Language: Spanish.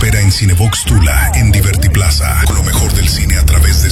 espera en Cinebox Tula, en Divertiplaza, con lo mejor del cine a través de